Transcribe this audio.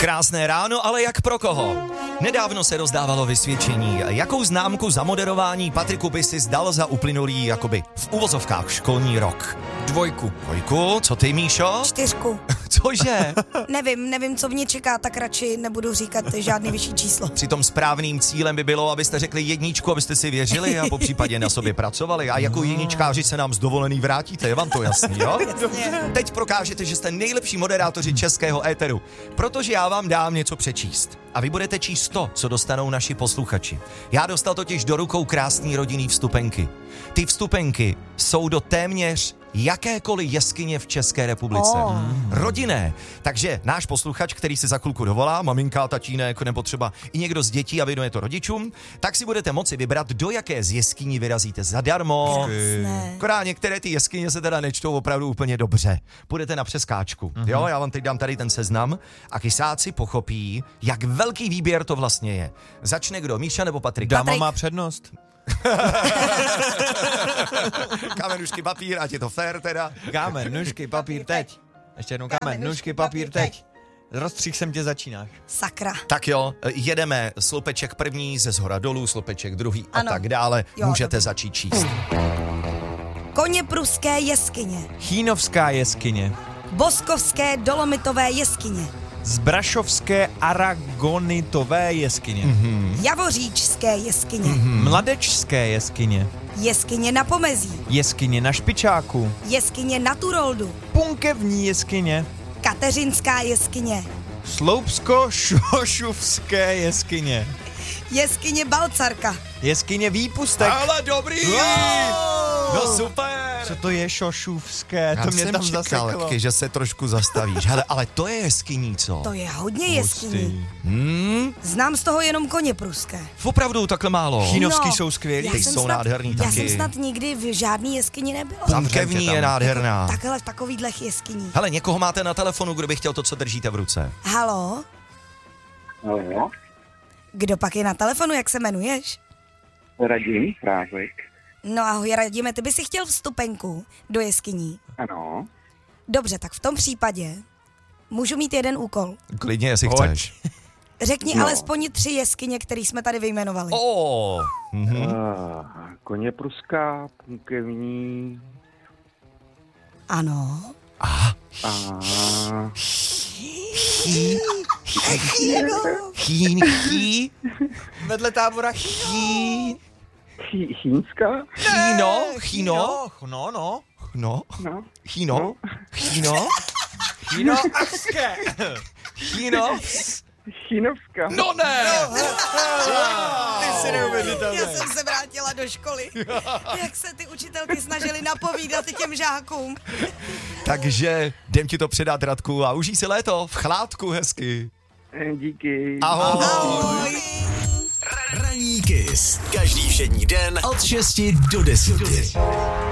Krásné ráno, ale jak pro koho? Nedávno se rozdávalo vysvědčení. Jakou známku za moderování Patriku by si zdal za uplynulý, jakoby v uvozovkách, školní rok? 2. 2, co ty, Míšo? 4. Cože? Nevím, co mě čeká, tak radši nebudu říkat žádný vyšší číslo. Přitom správným cílem by bylo, abyste řekli 1, abyste si věřili a po případě na sobě pracovali. A jako jedničkáři se nám z dovolený vrátíte, je vám to jasný, jo? Teď prokážete, že jste nejlepší moderátoři českého éteru, protože já vám dám něco přečíst. A vy budete číst to, co dostanou naši posluchači. Já dostal totiž do rukou krásný rodinný vstupenky. Ty vstupenky jsou do téměř jakékoliv jeskyně v České republice. Rodinné. Takže náš posluchač, který se za chvilku dovolá, maminka, tatínek, nebo třeba i někdo z dětí a věnuje to rodičům, tak si budete moci vybrat, do jaké z jeskyní vyrazíte zadarmo. Akorát některé ty jeskyně se teda nečtou opravdu úplně dobře. Půjdete na přeskáčku. Jo, já vám teď dám tady ten seznam a kysáci pochopí, jak velký výběr to vlastně je. Začne kdo, Míša nebo Patrik? Dáma má přednost. Kámen, nůžky, papír, ať je to fér teda. Kámen, nůžky, papír, teď. Ještě jednou kámen, nůžky, papír, teď. Rozstřih jsem tě, začínáš. Sakra. Tak jo, jedeme slupeček první, ze zhora dolů, slupeček druhý a tak dále. Jo, můžete začít číst. Koněpruské jeskyně. Chínovská jeskyně. Boskovské dolomitové jeskyně. Zbrašovské aragonitové jeskyně. Javoříčské jeskyně. Mladečské jeskyně. Jeskyně na Pomezí. Jeskyně na Špičáku. Jeskyně na Turoldu. Punkevní jeskyně. Kateřinská jeskyně. Sloupsko-šošuvské jeskyně. Jeskyně Balcarka. Jeskyně Výpustek. Ale dobrý! No super! Co to je šošuvské? Já To mě jsem tam čekal, zaseklo. že se trošku zastavíš. Hele, ale to je jeskyní, co? To je hodně jeskyní. Hmm? Znám z toho jenom Koněpruské. Opravdu takhle málo. Chínovský jsou skvělí. Ty jsou nádherný Já taky. jsem snad nikdy v žádný jeskyni nebyla. Punkevní je nádherná. Takhle v takovýhlech jeskyních. Hele, někoho máte na telefonu, kdo by chtěl to, co držíte v ruce. Halo? Halo, Kdo pak je na telefonu, jak se jmenuješ? Radim Prážek. No ahoj, Radime, ty by si chtěl vstupenku do jeskyní. Ano. Dobře, tak v tom případě můžu mít jeden úkol. Klidně, jestli Pojď. chceš. Řekni No. alespoň 3 jeskyně, které jsme tady vyjmenovali. Koněpruská, Punkevní Ano. a Chý. Vedle tábora Chý. Chýnská. Chýno. No. No. Chýno. Chýnovské. Chýno. Chínovská. No ne! Ty jsi neuvěřitelný. Já jsem se vrátila do školy. Jak se ty učitelky snažily napovídat těm žákům. Takže jdem ti to předat, Radku, a užij si léto v chládku hezky. Díky. Ahoj. Ahoj. Ranní Kiss. Každý všední den od 6 do 10.